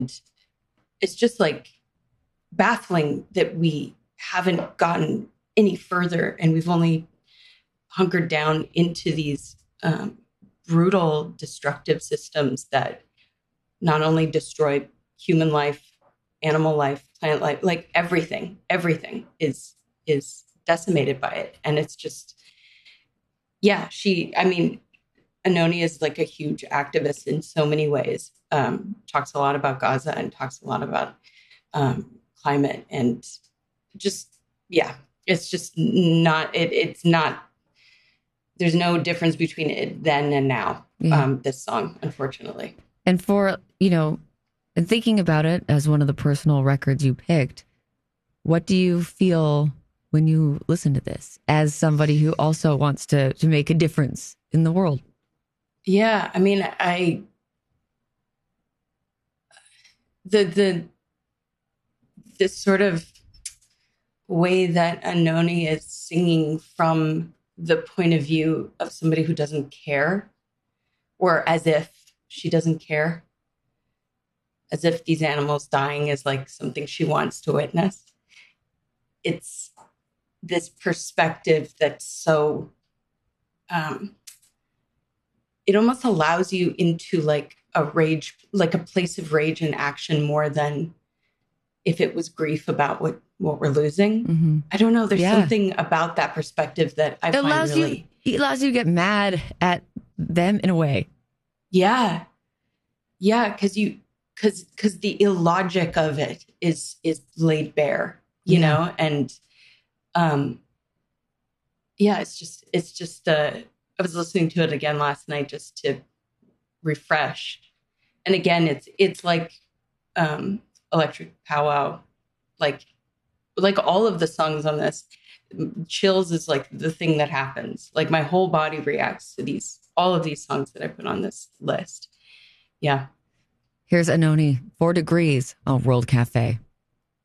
it's just like baffling that we haven't gotten any further, and we've only hunkered down into these brutal, destructive systems that not only destroy human life, animal life, plant life, like everything is decimated by it. And it's just, yeah, I mean, Anoni is like a huge activist in so many ways. Talks a lot about Gaza and talks a lot about climate, and just, yeah, it's just not, it's not, there's no difference between it then and now. This song, unfortunately. And for, and thinking about it as one of the personal records you picked, what do you feel when you listen to this as somebody who also wants to make a difference in the world? Yeah, I mean, this sort of way that Anoni is singing from the point of view of somebody who doesn't care, or as if she doesn't care, as if these animals dying is like something she wants to witness. It's this perspective that's so, it almost allows you into like a rage, like a place of rage and action, more than if it was grief about what we're losing. Mm-hmm. I don't know. There's something about that perspective that I find really... It allows you to get mad at them in a way. Yeah. Yeah, because the illogic of it is laid bare, you know? And it's just I was listening to it again last night just to refresh. And again, it's like Electric Powwow, like all of the songs on this. Chills is like the thing that happens. Like my whole body reacts to all of these songs that I put on this list. Yeah. Here's Anoni, 4 Degrees on World Cafe.